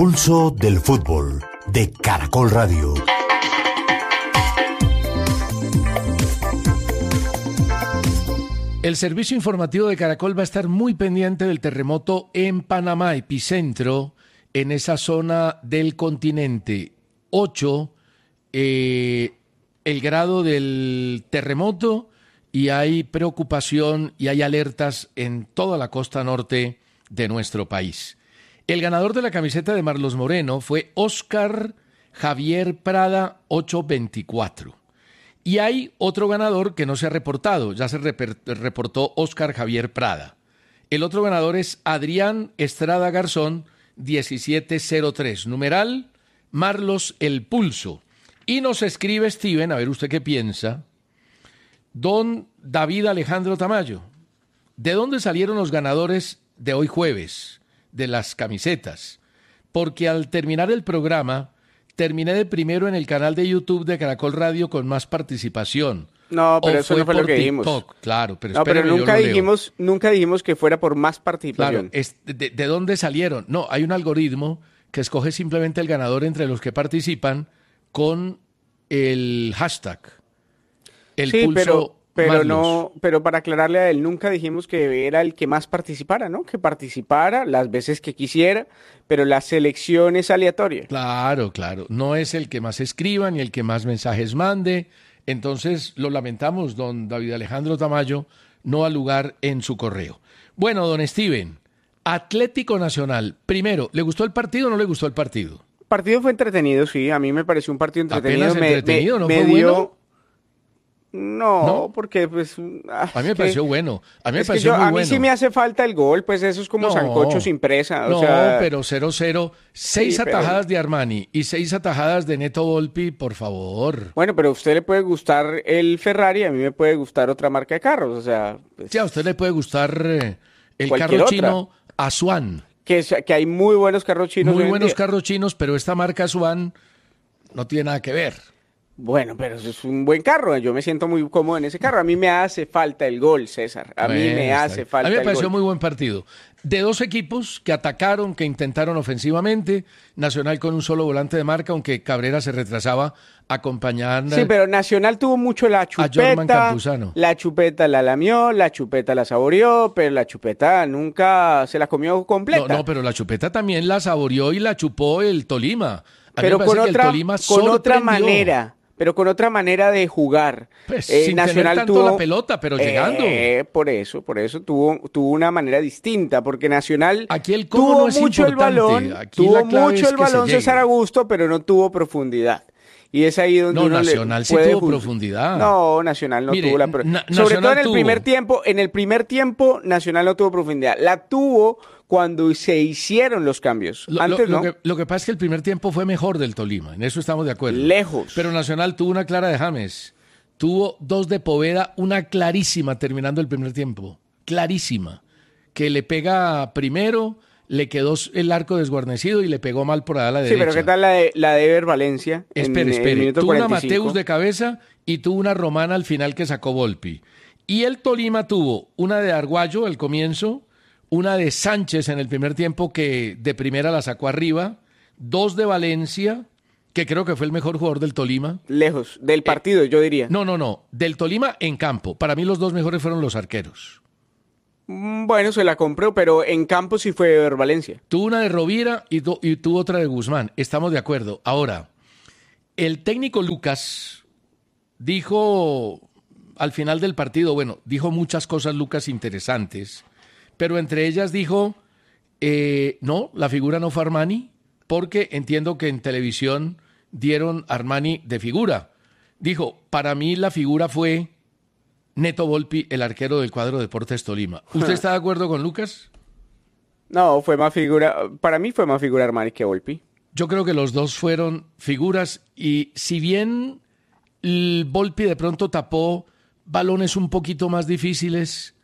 Pulso del fútbol de Caracol Radio. El servicio informativo de Caracol va a estar muy pendiente del terremoto en Panamá, epicentro en esa zona del continente. 8, el grado del terremoto, y hay preocupación y hay alertas en toda la costa norte de nuestro país. El ganador de la camiseta de Marlos Moreno fue Óscar Javier Prada 824. Y hay otro ganador que no se ha reportado, ya se reportó Óscar Javier Prada. El otro ganador es Adrián Estrada Garzón 1703, numeral Marlos el Pulso. Y nos escribe Steven, a ver usted qué piensa, don David Alejandro Tamayo. ¿De dónde salieron los ganadores de hoy jueves de las camisetas? Porque al terminar el programa terminé de primero en el canal de YouTube de Caracol Radio con más participación. No, pero eso no fue lo que dijimos. Claro, pero no, pero nunca dijimos que fuera por más participación. Claro, ¿de dónde salieron? No, hay un algoritmo que escoge simplemente el ganador entre los que participan con el hashtag. Sí, pero para aclararle a él, nunca dijimos que era el que más participara, ¿no? Que participara las veces que quisiera, pero la selección es aleatoria. Claro, no es el que más escriba ni el que más mensajes mande. Entonces, lo lamentamos, don David Alejandro Tamayo no ha lugar en su correo. Bueno, don Steven, Atlético Nacional, primero, ¿le gustó el partido o no le gustó el partido? El partido fue entretenido, sí, a mí me pareció un partido entretenido. ¿Apenas entretenido? ¿No fue bueno? No, porque pues... A mí me pareció bueno. A mí me pareció muy bueno. A mí sí me hace falta el gol, pues eso es como sancocho sin presa. Pero 0-0, 6 atajadas de Armani y 6 atajadas de Neto Volpi, por favor. Bueno, pero a usted le puede gustar el Ferrari, a mí me puede gustar otra marca de carros, o sea... Pues, sí, a usted le puede gustar el carro chino Asuan. Que hay muy buenos carros chinos. Muy buenos carros chinos, pero esta marca Asuan no tiene nada que ver. Bueno, pero es un buen carro, yo me siento muy cómodo en ese carro. A mí me hace falta el gol, César. A mí me hace falta el gol. A mí me pareció muy buen partido. De dos equipos que atacaron, que intentaron ofensivamente, Nacional con un solo volante de marca, aunque Cabrera se retrasaba acompañando. Sí, pero Nacional tuvo mucho la chupeta. La chupeta la lamió, la chupeta la saboreó, pero la chupeta nunca se la comió completa. No, pero la chupeta también la saboreó y la chupó el Tolima. Pero con otra manera. Pero con otra manera de jugar. Pues, sin Nacional tener tanto la pelota, pero llegando. Por eso tuvo una manera distinta, porque Nacional aquí el cómo no es mucho el balón, tuvo mucho el balón César Augusto, pero no tuvo profundidad. Y es ahí donde Nacional sí tuvo profundidad. No, Nacional no tuvo la profundidad. Sobre todo en el primer tiempo, Nacional no tuvo profundidad. La tuvo cuando se hicieron los cambios. Antes no. Lo que pasa es que el primer tiempo fue mejor del Tolima, en eso estamos de acuerdo. Lejos. Pero Nacional tuvo una clara de James, tuvo 2 de Poveda, una clarísima terminando el primer tiempo, clarísima, que le pega primero, le quedó el arco desguarnecido y le pegó mal por allá a la derecha. Sí, pero ¿qué tal la de Ever Valencia? Espere. Tuvo una Mateus de cabeza y tuvo una Romana al final que sacó Volpi. Y el Tolima tuvo una de Arguayo al comienzo, una de Sánchez en el primer tiempo que de primera la sacó arriba, 2 de Valencia, que creo que fue el mejor jugador del Tolima. Lejos, del partido yo diría. No, del Tolima en campo. Para mí los 2 mejores fueron los arqueros. Bueno, se la compró, pero en campo sí fue Valencia. Tuvo una de Rovira y tuvo otra de Guzmán. Estamos de acuerdo. Ahora, el técnico Lucas dijo al final del partido, dijo muchas cosas Lucas interesantes, pero entre ellas dijo, no, la figura no fue Armani, porque entiendo que en televisión dieron Armani de figura. Dijo, para mí la figura fue Neto Volpi, el arquero del cuadro Deportes Tolima. ¿Usted está de acuerdo con Lucas? No, fue más figura. Para mí fue más figura Armani que Volpi. Yo creo que los dos fueron figuras y si bien el Volpi de pronto tapó balones un poquito más difíciles,